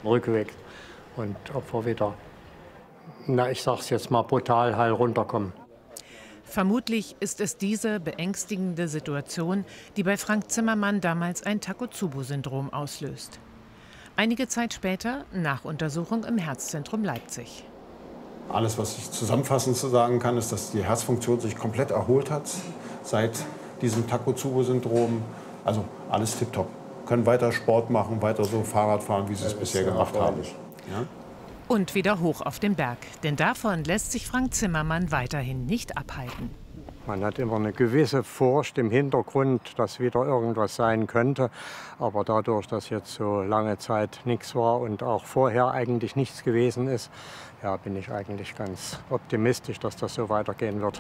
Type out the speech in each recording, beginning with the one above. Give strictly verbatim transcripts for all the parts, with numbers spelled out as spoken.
Rückweg. Und ob wir wieder, na, ich sag's jetzt mal brutal, heil runterkommen. Vermutlich ist es diese beängstigende Situation, die bei Frank Zimmermann damals ein Takotsubo-Syndrom auslöst. Einige Zeit später Nachuntersuchung im Herzzentrum Leipzig. Alles, was ich zusammenfassend sagen kann, ist, dass die Herzfunktion sich komplett erholt hat seit diesem Takotsubo-Syndrom. Also alles tipptopp. Können weiter Sport machen, weiter so Fahrrad fahren, wie sie es bisher gemacht haben. Ja? Und wieder hoch auf den Berg, denn davon lässt sich Frank Zimmermann weiterhin nicht abhalten. Man hat immer eine gewisse Furcht im Hintergrund, dass wieder irgendwas sein könnte. Aber dadurch, dass jetzt so lange Zeit nichts war und auch vorher eigentlich nichts gewesen ist, ja, bin ich eigentlich ganz optimistisch, dass das so weitergehen wird.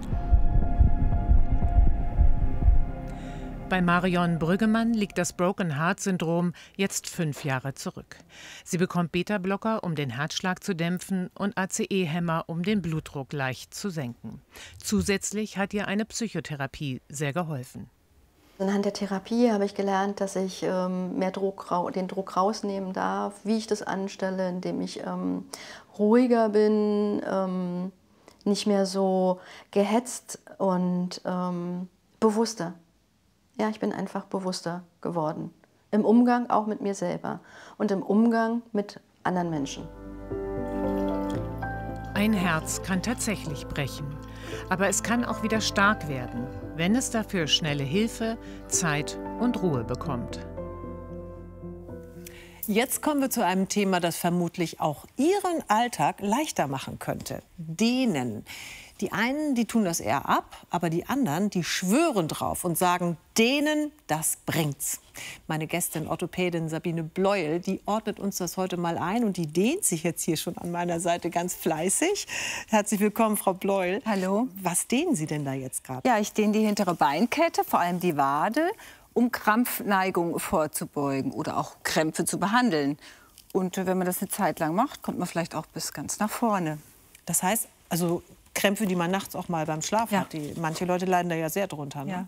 Bei Marion Brüggemann liegt das Broken-Heart-Syndrom jetzt fünf Jahre zurück. Sie bekommt Beta-Blocker, um den Herzschlag zu dämpfen, und A C E-Hämmer, um den Blutdruck leicht zu senken. Zusätzlich hat ihr eine Psychotherapie sehr geholfen. Anhand der Therapie habe ich gelernt, dass ich ähm, mehr Druck, den Druck rausnehmen darf, wie ich das anstelle, indem ich ähm, ruhiger bin, ähm, nicht mehr so gehetzt und ähm, bewusster. Ja, ich bin einfach bewusster geworden. Im Umgang auch mit mir selber und im Umgang mit anderen Menschen. Ein Herz kann tatsächlich brechen, aber es kann auch wieder stark werden, wenn es dafür schnelle Hilfe, Zeit und Ruhe bekommt. Jetzt kommen wir zu einem Thema, das vermutlich auch Ihren Alltag leichter machen könnte. Dehnen. Die einen, die tun das eher ab, aber die anderen, die schwören drauf und sagen, dehnen, das bringt's. Meine Gästin, Orthopädin Sabine Bleuel, die ordnet uns das heute mal ein und die dehnt sich jetzt hier schon an meiner Seite ganz fleißig. Herzlich willkommen, Frau Bleuel. Hallo. Was dehnen Sie denn da jetzt gerade? Ja, ich dehne die hintere Beinkette, vor allem die Wade, um Krampfneigung vorzubeugen oder auch Krämpfe zu behandeln. Und wenn man das eine Zeit lang macht, kommt man vielleicht auch bis ganz nach vorne. Das heißt, also Krämpfe, die man nachts auch mal beim Schlafen Ja. hat. Die, manche Leute leiden da ja sehr drunter. Ne? Ja.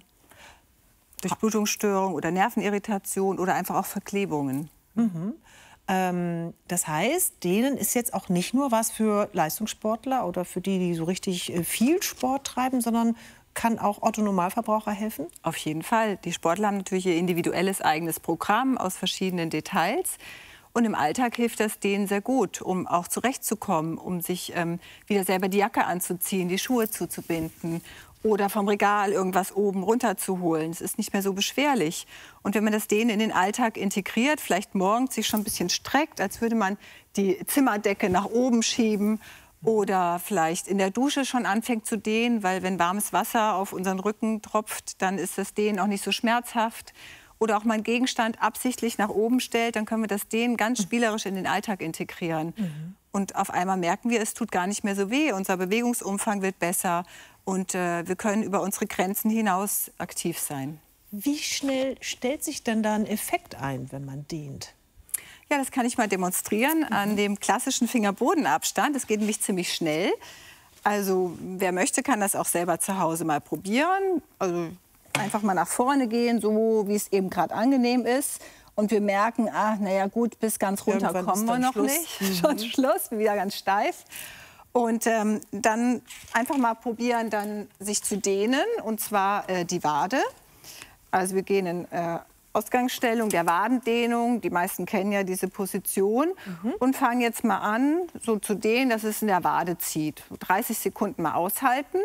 Durchblutungsstörung oder Nervenirritation oder einfach auch Verklebungen. Mhm. Ähm, das heißt, dehnen ist jetzt auch nicht nur was für Leistungssportler oder für die, die so richtig äh, viel Sport treiben, sondern kann auch Otto-Normalverbraucher helfen? Auf jeden Fall. Die Sportler haben natürlich ihr individuelles eigenes Programm aus verschiedenen Details. Und im Alltag hilft das denen sehr gut, um auch zurechtzukommen, um sich ähm, wieder selber die Jacke anzuziehen, die Schuhe zuzubinden oder vom Regal irgendwas oben runterzuholen. Es ist nicht mehr so beschwerlich. Und wenn man das denen in den Alltag integriert, vielleicht morgens sich schon ein bisschen streckt, als würde man die Zimmerdecke nach oben schieben oder vielleicht in der Dusche schon anfängt zu dehnen, weil wenn warmes Wasser auf unseren Rücken tropft, dann ist das Dehnen auch nicht so schmerzhaft. Oder auch mal einen Gegenstand absichtlich nach oben stellt, dann können wir das Dehnen ganz spielerisch in den Alltag integrieren. Mhm. Und auf einmal merken wir, es tut gar nicht mehr so weh, unser Bewegungsumfang wird besser und äh, wir können über unsere Grenzen hinaus aktiv sein. Wie schnell stellt sich denn da ein Effekt ein, wenn man dehnt? Ja, das kann ich mal demonstrieren mhm. an dem klassischen Finger-Boden-Abstand. Das geht nämlich ziemlich schnell. Also wer möchte, kann das auch selber zu Hause mal probieren. Also einfach mal nach vorne gehen, so wie es eben gerade angenehm ist. Und wir merken, ah, naja gut, bis ganz runter Irgendwann kommen wir noch Schluss. nicht. Mhm. Schon Schluss, wieder ganz steif. Und ähm, dann einfach mal probieren, dann sich zu dehnen, und zwar äh, die Wade. Also wir gehen in äh, Ausgangsstellung der Wadendehnung. Die meisten kennen ja diese Position. Mhm. Und fangen jetzt mal an, so zu dehnen, dass es in der Wade zieht. dreißig Sekunden mal aushalten.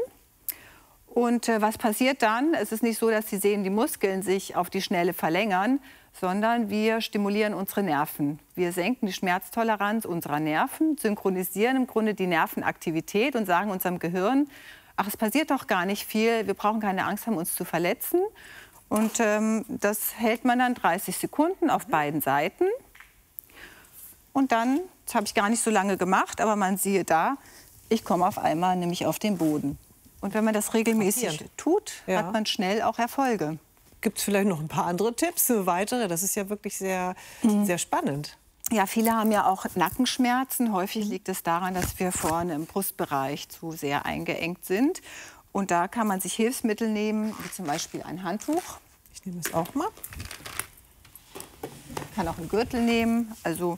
Und äh, was passiert dann? Es ist nicht so, dass Sie sehen, die Muskeln sich auf die Schnelle verlängern, sondern wir stimulieren unsere Nerven. Wir senken die Schmerztoleranz unserer Nerven, synchronisieren im Grunde die Nervenaktivität und sagen unserem Gehirn, ach, es passiert doch gar nicht viel, wir brauchen keine Angst haben, uns zu verletzen. Und ähm, das hält man dann dreißig Sekunden auf beiden Seiten. Und dann, das habe ich gar nicht so lange gemacht, aber man siehe da, ich komme auf einmal nämlich auf den Boden. Und wenn man das regelmäßig tut, ja. hat man schnell auch Erfolge. Gibt es vielleicht noch ein paar andere Tipps, so weitere? Das ist ja wirklich sehr, mhm. sehr spannend. Ja, viele haben ja auch Nackenschmerzen. Häufig liegt es daran, dass wir vorne im Brustbereich zu sehr eingeengt sind. Und da kann man sich Hilfsmittel nehmen, wie zum Beispiel ein Handtuch. Ich nehme es auch mal. Man kann auch einen Gürtel nehmen. Also